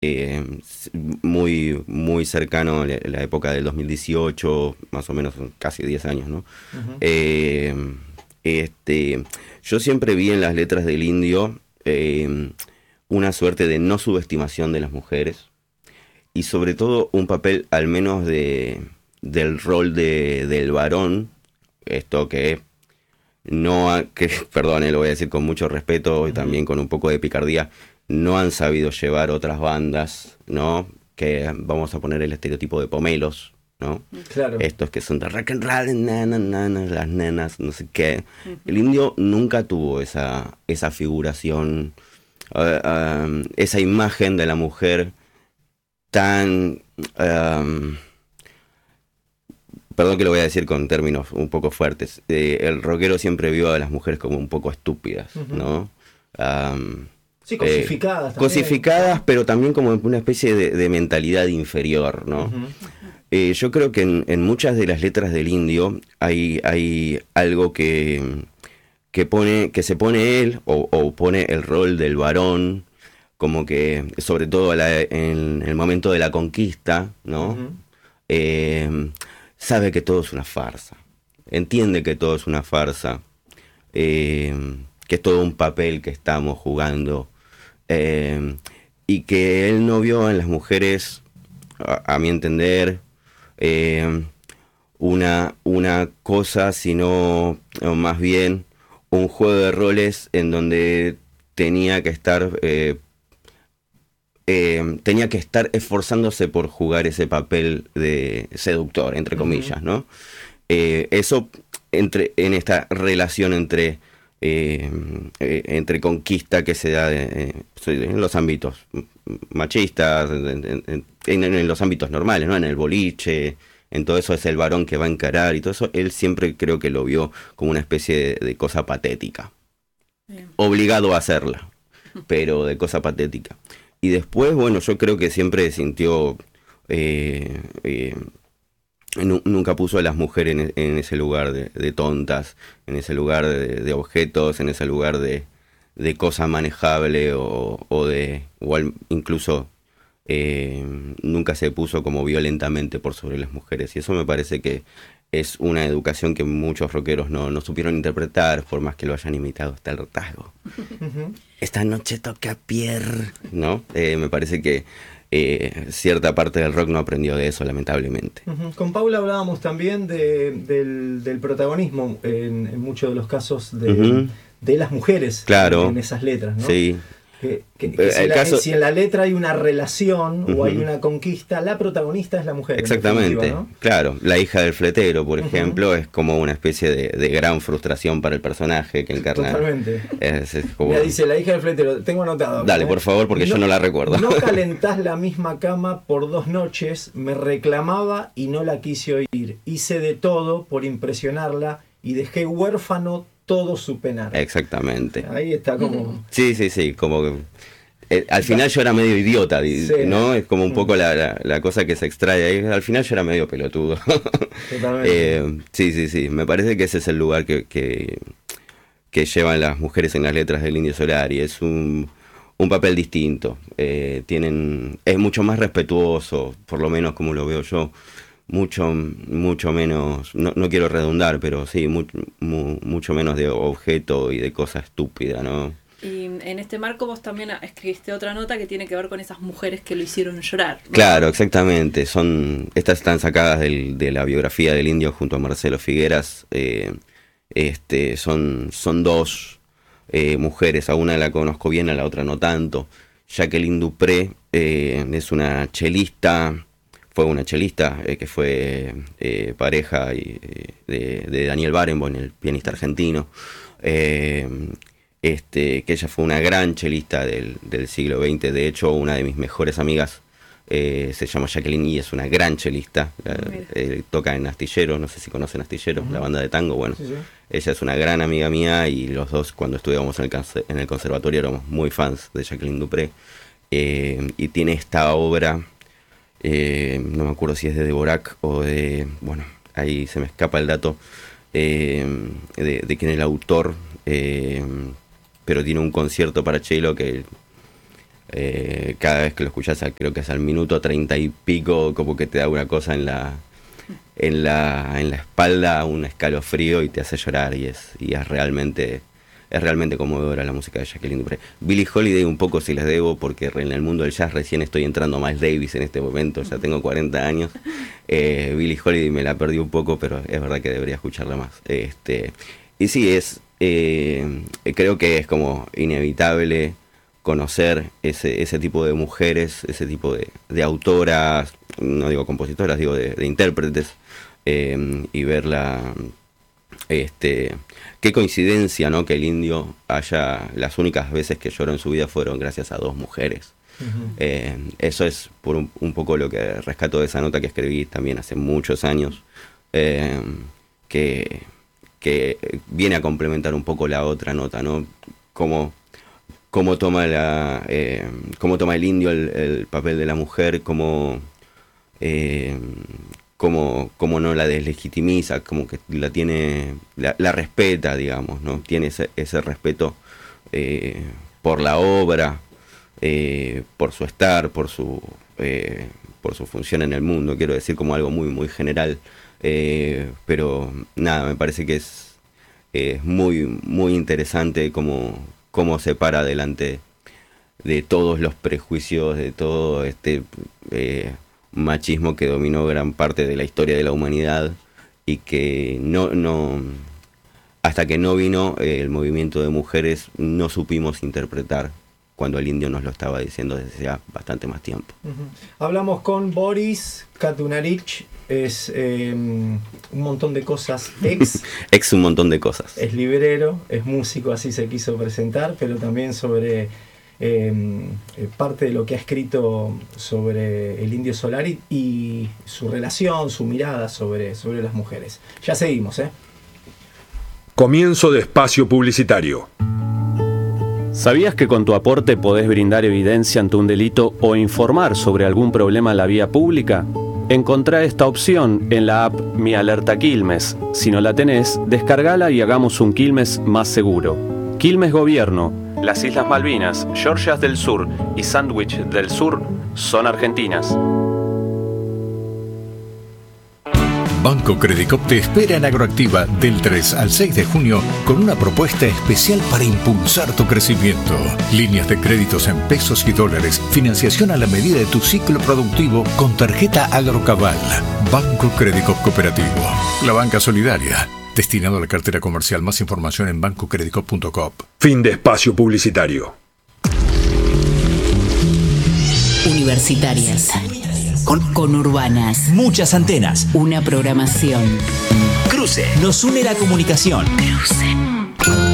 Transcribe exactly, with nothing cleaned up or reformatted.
eh, muy, muy cercano a la, la época del dos mil dieciocho, más o menos casi diez años, ¿no? Ujú. Eh, este, yo siempre vi en las letras del Indio eh, una suerte de no subestimación de las mujeres y sobre todo un papel al menos de, del rol de, del varón, esto que no, ha- que, perdón, eh, lo voy a decir con mucho respeto y Ujú. también con un poco de picardía, no han sabido llevar otras bandas, ¿no? Que vamos a poner el estereotipo de pomelos, ¿no? Claro. Estos que son de rock and roll, nana, nana, las nenas, no sé qué. El Ujú. Indio nunca tuvo esa, esa figuración, eh, um, esa imagen de la mujer tan... um, perdón que lo voy a decir con términos un poco fuertes. Eh, el rockero siempre vio a las mujeres como un poco estúpidas, Ujú. ¿no? Am, Sí, eh, cosificadas también. cosificadas, pero también como una especie de, de mentalidad inferior, ¿no? Ujú. Eh, yo creo que en, en muchas de las letras del Indio hay, hay algo que, que pone, que se pone él, o, o pone el rol del varón, como que, sobre todo a la- en el momento de la conquista, ¿no? Ujú. Eh, sabe que todo es una farsa, entiende que todo es una farsa, eh, que es todo un papel que estamos jugando, eh, y que él no vio en las mujeres, a, a mi entender, eh, una, una cosa, sino o más bien un juego de roles en donde tenía que estar eh, eh, tenía que estar esforzándose por jugar ese papel de seductor, entre Ujú. comillas, ¿no? Eh, eso entre, en esta relación entre, eh, eh, entre conquista que se da de, eh, en los ámbitos machistas, en, en- en- en- en los ámbitos normales, ¿no? En el boliche, en todo eso es el varón que va a encarar y todo eso, él siempre creo que lo vio como una especie de, de cosa patética, Bien. obligado a hacerla, pero de cosa patética. Y después, bueno, yo creo que siempre sintió, eh, eh, nu- nunca puso a las mujeres en, en ese lugar de, de tontas, en ese lugar de, de objetos, en ese lugar de, de cosa manejable o, o de, o al- incluso eh, nunca se puso como violentamente por sobre las mujeres. Y eso me parece que es una educación que muchos rockeros no, no supieron interpretar, por más que lo hayan imitado hasta el hartazgo. Ujú. Esta noche toca Pierre, ¿no? Eh, me parece que eh, cierta parte del rock no aprendió de eso, lamentablemente. Ujú. Con Paula hablábamos también de, del, del protagonismo en, en muchos de los casos de, Ujú, de las mujeres en, claro, en esas letras, ¿no? sí. Que, que- que Eh, si, El la- eh, caso, si en la letra hay una relación o hay ujú, una conquista, la protagonista es la mujer, en definitiva, exactamente, ¿no? claro. La hija del fletero, por Ujú. ejemplo, es como una especie de, de gran frustración para el personaje que encarna. Totalmente. Es, es como... Mira, dice la hija del fletero, tengo anotado acá, Dale, ¿eh? por favor, porque yo no la recuerdo. No calentás la misma cama por dos noches, me reclamaba y no la quise oír. Hice de todo por impresionarla y dejé huérfano todo su penar. Exactamente. Ahí está como... Sí, sí, sí, como que eh, al final yo era medio idiota, di- Sí. ¿no? Es como un Mm. poco la, la, la cosa que se extrae ahí. Al final yo era medio pelotudo. Totalmente. Eh, sí, sí, sí. Me parece que ese es el lugar que, que, que llevan las mujeres en las letras del Indio Solari. Es un, un papel distinto. Eh, tienen, es mucho más respetuoso, por lo menos como lo veo yo. Mucho, mucho menos, no, no quiero redundar, pero sí, mu- mu- mucho menos de objeto y de cosa estúpida, ¿no? Y en este marco vos también escribiste otra nota que tiene que ver con esas mujeres que lo hicieron llorar, ¿no? Claro, exactamente. Son, estas están sacadas del- de la biografía del Indio junto a Marcelo Figueras. Eh, este, son, son dos eh, mujeres, a una la conozco bien, a la otra no tanto. Jacqueline Dupré eh, es una chelista, fue una chelista eh, que fue eh, pareja y, eh, de, de Daniel Barenboim, el pianista argentino. Eh, este, que ella fue una gran chelista del, del siglo veinte. De hecho, una de mis mejores amigas eh, se llama Jacqueline y es una gran chelista. La- Mira. eh, toca en Astillero, no sé si conocen Astillero, Ujú. la banda de tango. Bueno, Sí, sí. ella es una gran amiga mía y los dos cuando estudiábamos en el, canse- en el conservatorio éramos muy fans de Jacqueline Dupré. Eh, y tiene esta obra, eh, no me acuerdo si es de Dvorak o de, bueno, ahí se me escapa el dato, eh, de, de quién es el autor, eh, pero tiene un concierto para cello que eh, cada vez que lo escuchás, creo que es al minuto treinta y pico, como que te da una cosa en la en la en la espalda, un escalofrío y te hace llorar, y es y es realmente es realmente conmovedora la música de Jacqueline Dupre. Billie Holiday un poco si les debo, porque en el mundo del jazz recién estoy entrando a Miles Davis en este momento, ya tengo cuarenta años. Eh, Billie Holiday me la perdí un poco, pero es verdad que debería escucharla más. Este, y sí, es eh, creo que es como inevitable conocer ese, ese tipo de mujeres, ese tipo de, de autoras, no digo compositoras, digo de, de intérpretes, eh, y verla... Este, qué coincidencia, ¿no? Que el Indio haya, las únicas veces que lloró en su vida fueron gracias a dos mujeres. Uh-huh. Eh, eso es por un, un poco lo que rescato de esa nota que escribí también hace muchos años, eh, que, que viene a complementar un poco la otra nota, ¿no? Cómo, cómo toma la, eh, cómo toma el Indio el, el papel de la mujer, cómo eh, Como, como no la deslegitimiza, como que la tiene, la, la respeta, digamos, ¿no? Tiene ese, ese respeto eh, por la obra, eh, por su estar, por su, eh, por su función en el mundo, quiero decir como algo muy, muy general, eh, pero nada, me parece que es, es muy, muy interesante cómo, cómo se para delante de todos los prejuicios, de todo este... Eh, machismo que dominó gran parte de la historia de la humanidad, y que no no hasta que no vino eh, el movimiento de mujeres no supimos interpretar, cuando el Indio nos lo estaba diciendo desde ya bastante más tiempo. Uh-huh. Hablamos con Boris Katunarich, es eh, un montón de cosas, ex ex un montón de cosas, es librero, es músico, así se quiso presentar, pero también sobre Eh, parte de lo que ha escrito sobre el Indio Solari y su relación, su mirada sobre, sobre las mujeres. Ya seguimos, ¿eh? Comienzo de espacio publicitario. ¿Sabías que con tu aporte podés brindar evidencia ante un delito o informar sobre algún problema en la vía pública? Encontrá esta opción en la app Mi Alerta Quilmes. Si no la tenés, descargala y hagamos un Quilmes más seguro. Quilmes Gobierno. Las Islas Malvinas, Georgias del Sur y Sandwich del Sur son argentinas. Banco Credicop te espera en Agroactiva del tres al seis de junio con una propuesta especial para impulsar tu crecimiento. Líneas de créditos en pesos y dólares, financiación a la medida de tu ciclo productivo con tarjeta Agrocabal. Banco Credicop Cooperativo, la banca solidaria. Destinado a la cartera comercial. Más información en banco credicop punto com. Fin de espacio publicitario. Universitarias. Con, conurbanas. Muchas antenas. Una programación. Cruce. Nos une la comunicación. Cruce.